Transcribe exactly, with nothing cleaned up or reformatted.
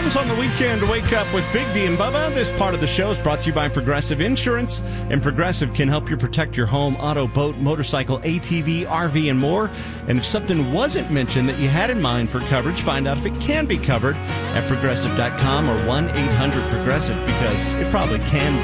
Sometimes on the weekend, wake up with Big D and Bubba. This part of the show is brought to you by Progressive Insurance, and Progressive can help you protect your home, auto, boat, motorcycle, A T V, R V, and more. And if something wasn't mentioned that you had in mind for coverage, find out if it can be covered at progressive dot com or one eight hundred progressive, because it probably can be.